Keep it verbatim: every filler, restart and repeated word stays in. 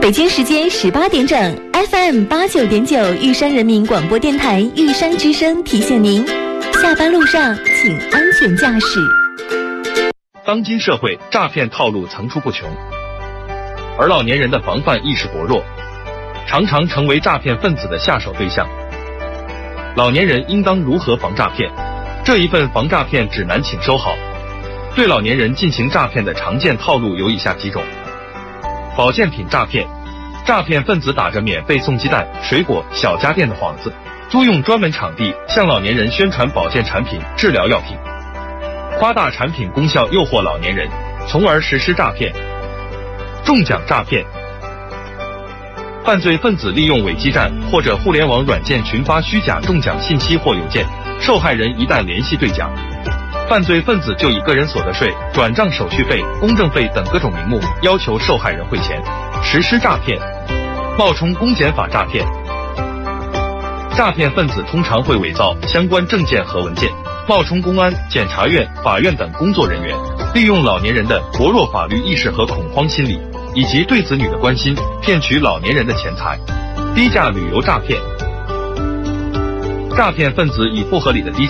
北京时间十八点整 ，F M 八九点九玉山人民广播电台玉山之声提醒您，下班路上请安全驾驶。 当今社会诈骗套路层出不穷，而老年人的防范意识薄弱，常常成为诈骗分子的下手对象。老年人应当如何防诈骗？这一份防诈骗指南请收好。对老年人进行诈骗的常见套路有以下几种：保健品诈骗，诈骗分子打着免费送鸡蛋、水果、小家电的幌子，租用专门场地向老年人宣传保健产品、治疗药品，夸大产品功效诱惑老年人，从而实施诈骗。中奖诈骗，犯罪分子利用伪基站或者互联网软件群发虚假中奖信息或邮件，受害人一旦联系兑奖，犯罪分子就以个人所得税、转账手续费、公证费等各种名目要求受害人汇钱，实施诈骗。冒充公检法诈骗，诈骗分子通常会伪造相关证件和文件，冒充公安、检察院、法院等工作人员，利用老年人的薄弱法律意识和恐慌心理，以及对子女的关心，骗取老年人的钱财。低价旅游诈骗，诈骗分子以不合理的低